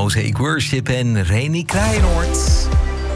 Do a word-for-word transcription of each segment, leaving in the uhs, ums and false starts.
Mosaic Worship en Reni Kraaienoord.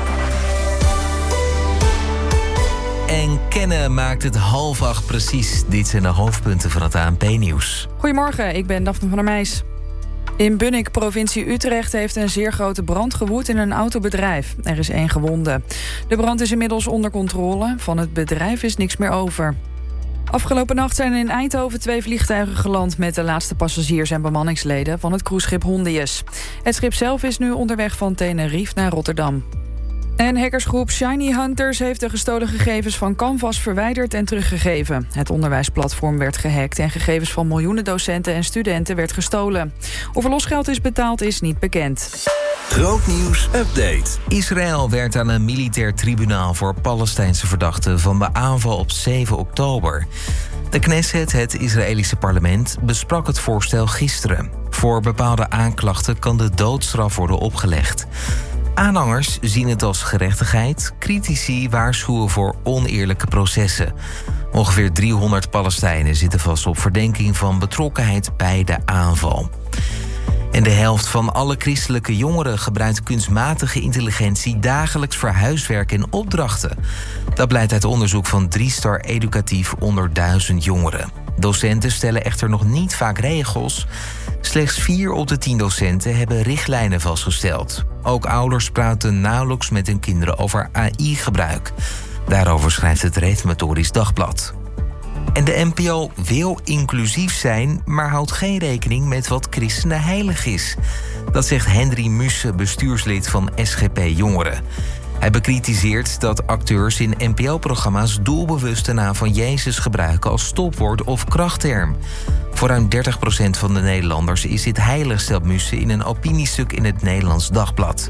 En Kennen maakt het half acht precies. Dit zijn de hoofdpunten van het A N P-nieuws. Goedemorgen, ik ben Daphne van der Meijs. In Bunnik, provincie Utrecht, heeft een zeer grote brand gewoed in een autobedrijf. Er is één gewonde. De brand is inmiddels onder controle. Van het bedrijf is niks meer over. Afgelopen nacht zijn in Eindhoven twee vliegtuigen geland met de laatste passagiers en bemanningsleden van het cruiseschip Hondius. Het schip zelf is nu onderweg van Tenerife naar Rotterdam. En hackersgroep Shiny Hunters heeft de gestolen gegevens van Canvas verwijderd en teruggegeven. Het onderwijsplatform werd gehackt en gegevens van miljoenen docenten en studenten werd gestolen. Of er losgeld is betaald is niet bekend. Grootnieuws update. Israël werd aan een militair tribunaal voor Palestijnse verdachten van de aanval op zeven oktober. De Knesset, het Israëlische parlement, besprak het voorstel gisteren. Voor bepaalde aanklachten kan de doodstraf worden opgelegd. Aanhangers zien het als gerechtigheid. Critici waarschuwen voor oneerlijke processen. Ongeveer driehonderd Palestijnen zitten vast op verdenking van betrokkenheid bij de aanval. En de helft van alle christelijke jongeren gebruikt kunstmatige intelligentie dagelijks voor huiswerk en opdrachten. Dat blijkt uit onderzoek van Driestar Educatief onder duizend jongeren. Docenten stellen echter nog niet vaak regels. Slechts vier op de tien docenten hebben richtlijnen vastgesteld. Ook ouders praten nauwelijks met hun kinderen over A I-gebruik. Daarover schrijft het Reformatorisch Dagblad. En de N P O wil inclusief zijn, maar houdt geen rekening met wat christenen heilig is. Dat zegt Henry Musse, bestuurslid van S G P Jongeren. Hij bekritiseert dat acteurs in N P O-programma's doelbewust de naam van Jezus gebruiken als stopwoord of krachtterm. Voor ruim dertig procent van de Nederlanders is dit heilig, stelt Musse in een opiniestuk in het Nederlands Dagblad.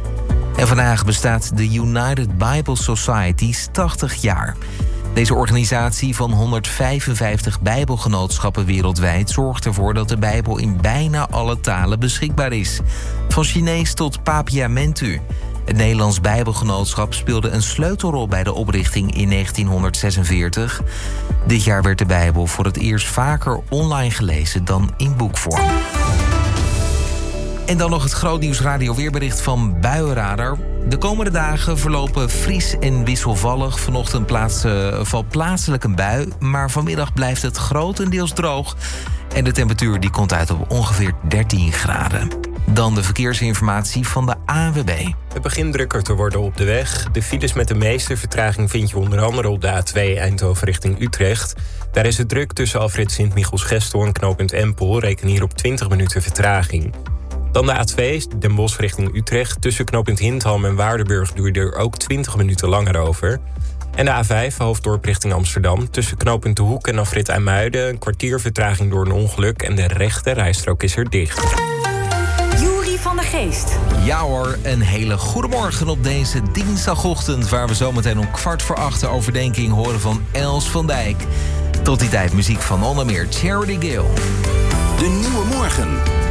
En vandaag bestaat de United Bible Society tachtig jaar. Deze organisatie van honderdvijfenvijftig bijbelgenootschappen wereldwijd zorgt ervoor dat de Bijbel in bijna alle talen beschikbaar is. Van Chinees tot Papiamentu. Het Nederlands Bijbelgenootschap speelde een sleutelrol bij de oprichting in negentienhonderdzesenveertig. Dit jaar werd de Bijbel voor het eerst vaker online gelezen dan in boekvorm. En dan nog het grootnieuws radio weerbericht van Buienradar. De komende dagen verlopen fris en wisselvallig. Vanochtend plaats, uh, valt plaatselijk een bui, maar vanmiddag blijft het grotendeels droog. En de temperatuur die komt uit op ongeveer dertien graden. Dan de verkeersinformatie van de A N W B. Het begint drukker te worden op de weg. De files met de meeste vertraging vind je onder andere op de A twee Eindhoven richting Utrecht. Daar is het druk tussen afrit Sint-Michiels-Gestel en knooppunt Empel. Reken hier op twintig minuten vertraging. Dan de A twee, Den Bosch richting Utrecht. Tussen knooppunt Hindham en Waardenburg doe je er ook twintig minuten langer over. En de A vijf, Hoofddorp richting Amsterdam. Tussen knooppunt De Hoek en afrit IJmuiden een kwartier vertraging door een ongeluk en de rechte rijstrook is er dicht. Juri van der Geest. Ja hoor, een hele goede morgen op deze dinsdagochtend, waar we zometeen om kwart voor acht de overdenking horen van Els van Dijk. Tot die tijd muziek van onder meer Charity Gill. De Nieuwe Morgen.